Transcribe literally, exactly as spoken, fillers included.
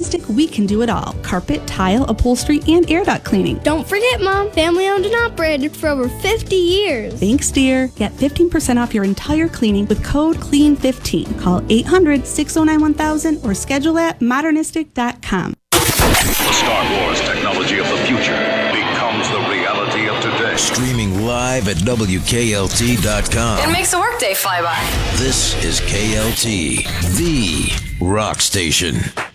Modernistic, we can do it all. Carpet, tile, upholstery, and air duct cleaning. Don't forget, Mom, family owned and operated for over fifty years. Thanks, dear. Get fifteen percent off your entire cleaning with code clean fifteen. Call eight hundred, six oh nine, one thousand or schedule at modernistic dot com. The Star Wars technology of the future becomes the reality of today. Streaming live at W K L T dot com. It makes a workday fly by. This is K L T, the rock station.